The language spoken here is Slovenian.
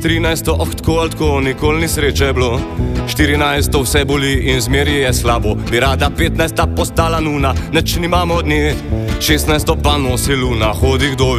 13, oh tako, nikoli ni sreče bilo. 14, vse boli in zmeri je slabo. Bi rada 15 postala nuna, neč nimamo od nje. 16 pa nosi luna, hodi kdo